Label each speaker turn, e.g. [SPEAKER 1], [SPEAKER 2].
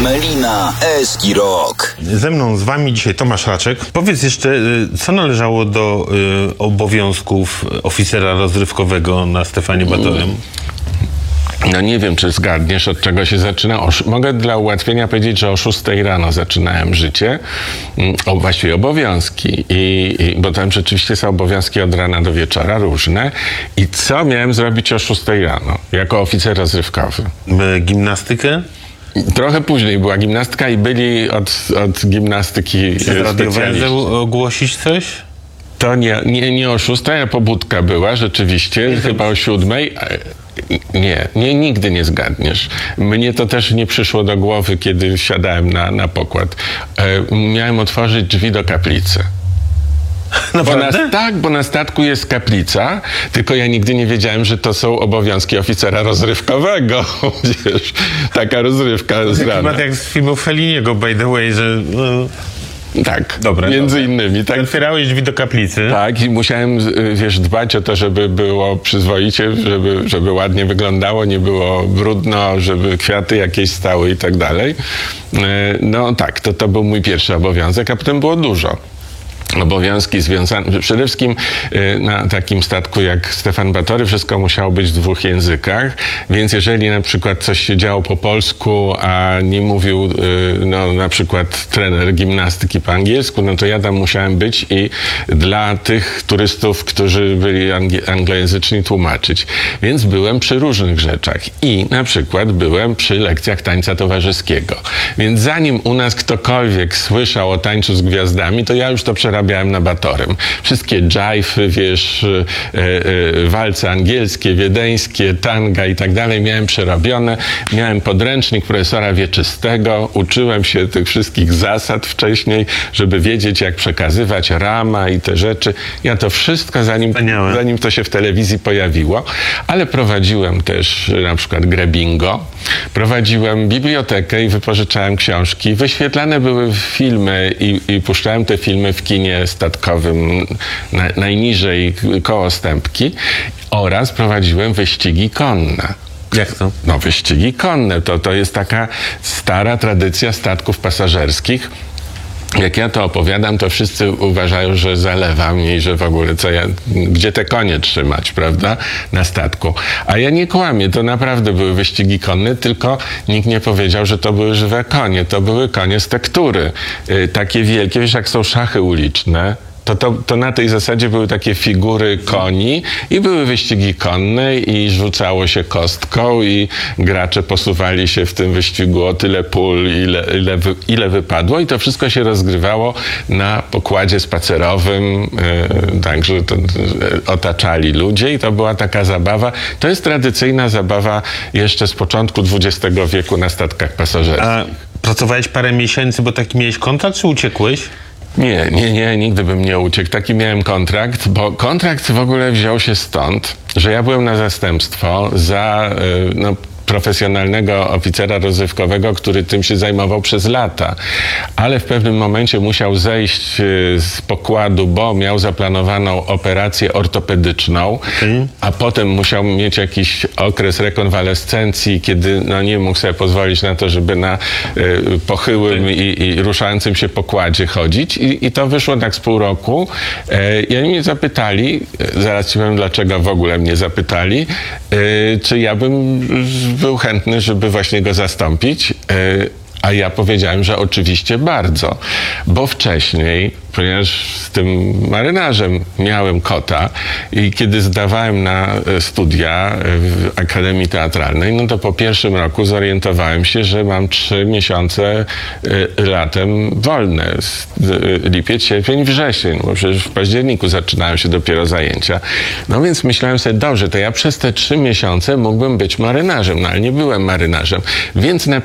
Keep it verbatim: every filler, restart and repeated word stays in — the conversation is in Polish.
[SPEAKER 1] Melina Eski Rock.
[SPEAKER 2] Ze mną, z wami dzisiaj Tomasz Raczek. Powiedz jeszcze, co należało do y, obowiązków oficera rozrywkowego na Stefanie Batorym?
[SPEAKER 3] No nie wiem, czy zgadniesz, od czego się zaczyna. O, mogę dla ułatwienia powiedzieć, że o szóstej rano zaczynałem życie, o, właściwie obowiązki, I, i, bo tam rzeczywiście są obowiązki od rana do wieczora, różne. I co miałem zrobić o szóstej rano, jako oficer rozrywkowy?
[SPEAKER 2] Y, gimnastykę?
[SPEAKER 3] Trochę później była gimnastka i byli od, od gimnastyki specjaliści.
[SPEAKER 2] Ogłosić coś?
[SPEAKER 3] To nie, nie, nie o szóstej, a pobudka była rzeczywiście, nie chyba o siódmej. Nie, nie, nigdy nie zgadniesz. Mnie to też nie przyszło do głowy, kiedy siadałem na, na pokład. E, miałem otworzyć drzwi do kaplicy. Bo na, tak, bo na statku jest kaplica, tylko ja nigdy nie wiedziałem, że to są obowiązki oficera rozrywkowego. Wiesz, taka rozrywka z rana.
[SPEAKER 2] Chyba jak z filmu Felliniego, by the way, że... No...
[SPEAKER 3] Tak,
[SPEAKER 2] dobre,
[SPEAKER 3] między
[SPEAKER 2] dobre.
[SPEAKER 3] innymi. Tak.
[SPEAKER 2] Otwierałeś drzwi do kaplicy.
[SPEAKER 3] Tak, i musiałem, wiesz, dbać o to, żeby było przyzwoicie, żeby, żeby ładnie wyglądało, nie było brudno, żeby kwiaty jakieś stały i tak dalej. No tak, to, to był mój pierwszy obowiązek, a potem było dużo. Obowiązki związane, przede wszystkim na takim statku jak Stefan Batory wszystko musiało być w dwóch językach, więc jeżeli na przykład coś się działo po polsku, a nie mówił no, na przykład trener gimnastyki po angielsku, no to ja tam musiałem być i dla tych turystów, którzy byli anglojęzyczni, tłumaczyć. Więc byłem przy różnych rzeczach i na przykład byłem przy lekcjach tańca towarzyskiego. Więc zanim u nas ktokolwiek słyszał o tańcu z gwiazdami, to ja już to przerabiałem na Batorym. Wszystkie dżajfy, wiesz, e, e, walce angielskie, wiedeńskie, tanga i tak dalej miałem przerobione. Miałem podręcznik profesora Wieczystego. Uczyłem się tych wszystkich zasad wcześniej, żeby wiedzieć, jak przekazywać rama i te rzeczy. Ja to wszystko, zanim, zanim to się w telewizji pojawiło. Ale prowadziłem też na przykład grę bingo. Prowadziłem bibliotekę i wypożyczałem książki. Wyświetlane były filmy i, i puszczałem te filmy w kinie statkowym na, najniżej koło Stępki oraz prowadziłem wyścigi konne.
[SPEAKER 2] Jak to?
[SPEAKER 3] No wyścigi konne to, to jest taka stara tradycja statków pasażerskich. Jak ja to opowiadam, to wszyscy uważają, że zalewam i że w ogóle co ja, gdzie te konie trzymać, prawda, na statku. A ja nie kłamię, to naprawdę były wyścigi konne, tylko nikt nie powiedział, że to były żywe konie. To były konie z tektury. Yy, takie wielkie, wiesz, jak są szachy uliczne. To, to, to na tej zasadzie były takie figury koni i były wyścigi konne i rzucało się kostką i gracze posuwali się w tym wyścigu o tyle pól, ile, ile, wy, ile wypadło i to wszystko się rozgrywało na pokładzie spacerowym, yy, także to, yy, otaczali ludzie i to była taka zabawa. To jest tradycyjna zabawa jeszcze z początku dwudziestego wieku na statkach pasażerskich.
[SPEAKER 2] A pracowałeś parę miesięcy, bo taki miałeś kontrakt, czy uciekłeś?
[SPEAKER 3] Nie, nie, nie, nigdy bym nie uciekł. Taki miałem kontrakt, bo kontrakt w ogóle wziął się stąd, że ja byłem na zastępstwo za no, profesjonalnego oficera rozrywkowego, który tym się zajmował przez lata. Ale w pewnym momencie musiał zejść z pokładu, bo miał zaplanowaną operację ortopedyczną, okay. A potem musiał mieć jakiś okres rekonwalescencji, kiedy no, nie mógł sobie pozwolić na to, żeby na y, pochyłym okay. i, i ruszającym się pokładzie chodzić. I, i to wyszło tak z pół roku. E, I oni mnie zapytali, zaraz ci powiem, dlaczego w ogóle mnie zapytali, y, czy ja bym był chętny, żeby właśnie go zastąpić, a ja powiedziałem, że oczywiście bardzo, bo wcześniej, ponieważ z tym marynarzem miałem kota i kiedy zdawałem na studia w Akademii Teatralnej, no to po pierwszym roku zorientowałem się, że mam trzy miesiące latem wolne. Lipiec, sierpień, wrzesień, bo przecież w październiku zaczynają się dopiero zajęcia. No więc myślałem sobie, dobrze, to ja przez te trzy miesiące mógłbym być marynarzem, no ale nie byłem marynarzem, więc na